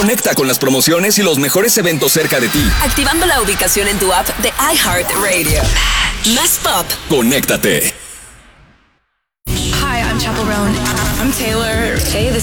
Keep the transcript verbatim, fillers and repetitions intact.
Conecta con las promociones y los mejores eventos cerca de ti. Activando la ubicación en tu app de iHeartRadio. Más pop. Conéctate. Hi, I'm Chaperone. I'm Taylor. Hey, this